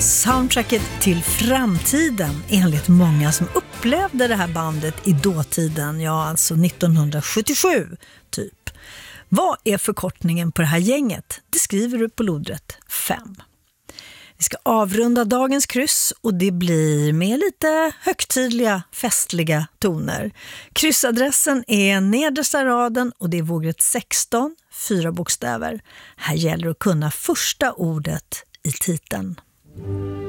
soundtracket till framtiden enligt många som upplevde det här bandet i dåtiden, ja alltså 1977 typ. Vad är förkortningen på det här gänget? Det skriver du på lodrätt 5. Vi ska avrunda dagens kryss och det blir med lite högtidliga, festliga toner. Kryssadressen är nedersta raden och det är vågrätt 16, 4 bokstäver. Här gäller att kunna första ordet i titeln.